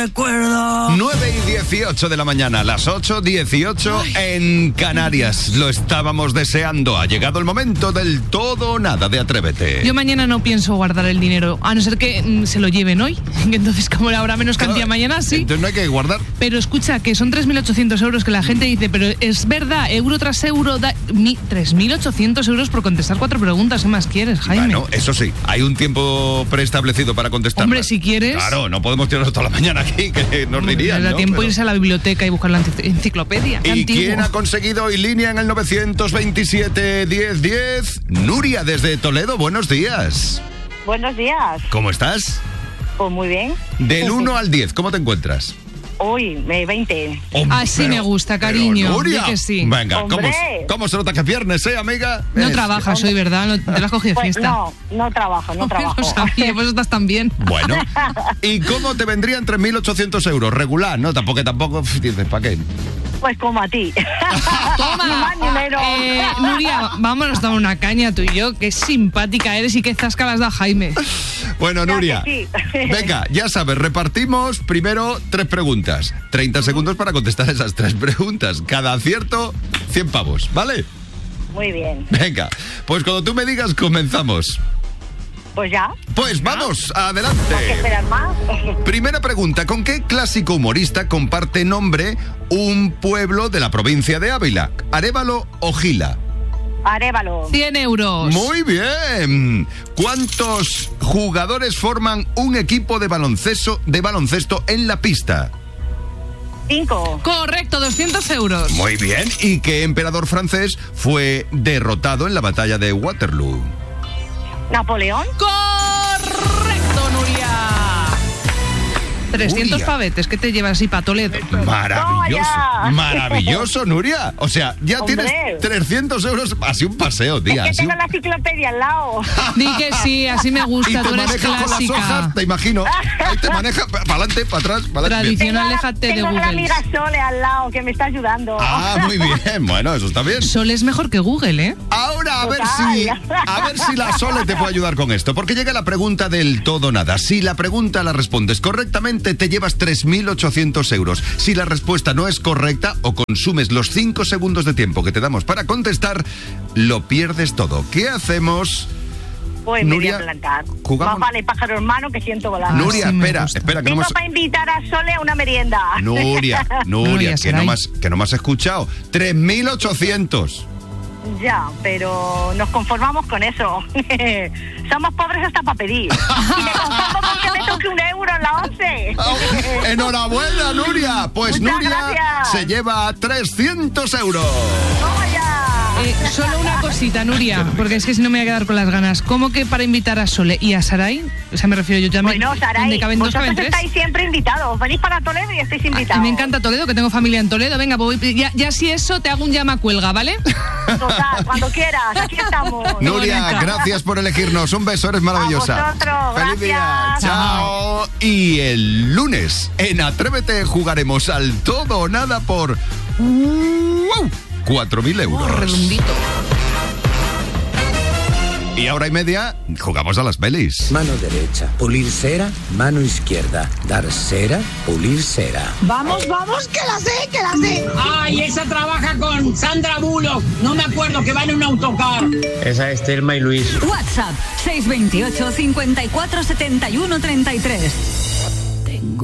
recuerdo. 9:18 de la mañana, las 8:18 en Canarias. Lo estábamos deseando. Ha llegado el momento del todo o nada de Atrévete. Yo mañana no pienso guardar el dinero, a no ser que se lo lleven hoy. Entonces, como habrá menos cantidad mañana, sí. Entonces no hay que guardar. Pero escucha, que son 3.800 euros que la gente dice, pero es verdad, euro tras euro da 3.800 euros por contestar 4 preguntas. ¿Qué más quieres, Jaime? Bueno, eso sí, hay un tiempo preestablecido para contestar. Hombre, si quieres. Claro, no podemos tirarnos toda la mañana aquí, que nos dirían, da ¿no? tiempo irse a la biblioteca y buscar la enciclopedia. ¿Y antiguo. quién ha conseguido hoy línea en el 927-1010? Nuria, desde Toledo, buenos días. Buenos días. ¿Cómo estás? Pues muy bien. Del 1 al 10, ¿cómo te encuentras? Uy, 20 Así me gusta, cariño. Nuria, Di que sí. venga, Hombre. ¿cómo se nota que es viernes, amiga? No trabajas hoy, ¿verdad? No, te la has cogido Pues fiesta. no trabajo. Lo sabía, pues estás tan bien. Bueno, ¿y cómo te vendrían 3.800 euros? Regular, ¿no? Tampoco, dices, ¿para qué? Pues como a ti. Toma. Ni más ni menos. Nuria, vámonos a tomar una caña tú y yo. Qué simpática eres y qué zasca las da Jaime. Bueno, Ya Nuria, que sí. venga, ya sabes, repartimos primero 3 preguntas. 30 segundos para contestar esas 3 preguntas. Cada acierto, 100 pavos, ¿vale? Muy bien. Venga, pues cuando tú me digas, comenzamos. Pues ya. Pues vamos, adelante. ¿Hay que esperar más? Primera pregunta, ¿con qué clásico humorista comparte nombre un pueblo de la provincia de Ávila? ¿Arévalo o Gila? Arévalo. 100 euros. Muy bien. ¿Cuántos jugadores forman un equipo de baloncesto en la pista? 5. Correcto, 200 euros. Muy bien. ¿Y qué emperador francés fue derrotado en la batalla de Waterloo? ¿Napoleón? Correcto, Nuria. 300 Nuria. pavetes que te llevas así para Toledo. Maravilloso, ¡Toma ya! maravilloso, Nuria. O sea, ya Hombre. tienes 300 euros, así un paseo, tía. Es que así tengo un- la enciclopedia al lado. Di que sí, así me Y gusta, te tú eres manejas con las clásica. hojas, te imagino. Ahí te maneja para adelante, para atrás, para adelante. Tradición. Aléjate de tengo a la Google. amiga Sole al lado que me está ayudando. Ah, muy bien. Bueno, eso está bien. Sol es mejor que Google, ¿eh? Ahora a ver Total. si la Sole te puede ayudar con esto, porque llega la pregunta del todo o nada. Si la pregunta la respondes correctamente, te llevas 3.800 euros. Si la respuesta no es correcta o consumes los 5 segundos de tiempo que te damos para contestar, lo pierdes todo. ¿Qué hacemos? Pues me voy Nuria, a plantar. jugamos- Más vale pájaro hermano que siento volando. Nuria, sí me espera, gusta. espera, que no Vengo hemos... para invitar a Sole a una merienda. Nuria, Nuria, que no Saray. me has escuchado. 3.800. Ya, pero nos conformamos con eso. Somos pobres hasta para pedir. Y me conformo con que me toque 1 euro en la 11. Enhorabuena, Nuria. Pues Muchas Nuria gracias. se lleva 300 euros. ¡Toma ya! Solo una cosita, Nuria, porque es que si no me voy a quedar con las ganas. ¿Cómo que para invitar a Sole y a Saray? O sea, me refiero yo también. Bueno, Saray, ¿Dónde caben 2, vosotros caben 3? estáis siempre invitados. Venís para Toledo y estáis invitados. Me encanta Toledo, que tengo familia en Toledo. Venga, pues ya si eso, te hago un llama cuelga, ¿vale? Total, cuando quieras, aquí estamos. Nuria, bonita. gracias por elegirnos. Un beso, eres maravillosa. A vosotros, ¡Feliz día! gracias. ¡Chao! Y el lunes en Atrévete jugaremos al todo o nada por 4.000 euros. Redondito. Y ahora y media jugamos a las pelis. Mano derecha, pulir cera. Mano izquierda, dar cera, pulir cera. Vamos, que la sé. Ay, esa trabaja con Sandra Bullock. No me acuerdo, que va en un autocar. Esa es Thelma y Luis. WhatsApp 628 54 71 33.